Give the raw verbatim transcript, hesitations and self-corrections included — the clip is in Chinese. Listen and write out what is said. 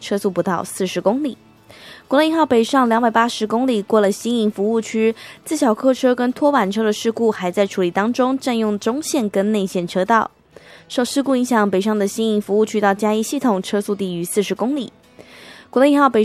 车速不到四十公里。国内一号北上两百八十公里，过了新营服务区，自小客车跟拖板车的事故还在处理当中，占用中线跟内线车道。受事故影响，北上的新营服务区到嘉义系统车速低于四十公里。国内一号北